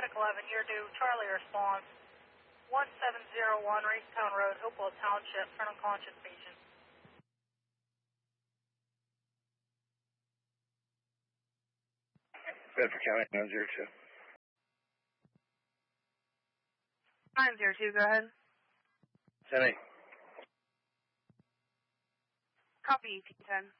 Pacific 11, you're due Charlie response. 1701 Racetown Road, Hopewell Township, for an unconscious patient. Bedford County, 902. 902, go ahead. 10-8. Copy, P10.